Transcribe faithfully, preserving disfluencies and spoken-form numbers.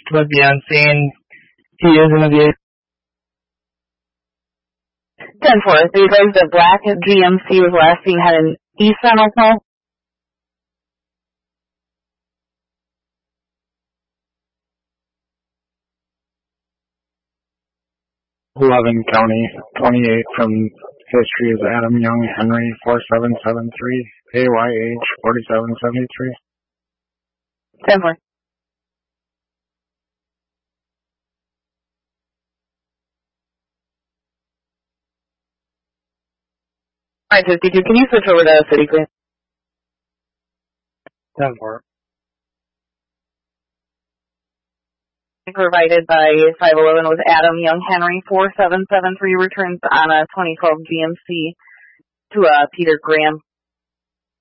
would be on scene. He is in the vehicle. ten four, the advised the black G M C was last seen heading east on Oakville. eleven County, twenty-eight from history is Adam Young Henry, four seven seven three, A Y H, forty-seven seventy-three. ten four. Alright, fifty-two, can you switch over to City Clear? ten four. Provided by five eleven was Adam Young Henry, four seven seven three, returns on a twenty twelve G M C to uh, Peter Graham.